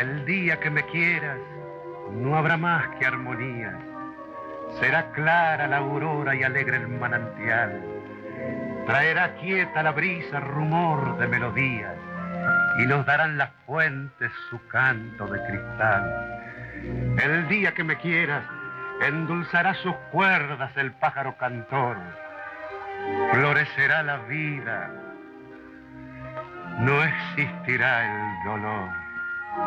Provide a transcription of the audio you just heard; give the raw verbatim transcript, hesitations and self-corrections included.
El día que me quieras, no habrá más que armonías. Será clara la aurora y alegre el manantial. Traerá quieta la brisa rumor de melodías y nos darán las fuentes su canto de cristal. El día que me quieras, endulzará sus cuerdas el pájaro cantor. Florecerá la vida, no existirá el dolor.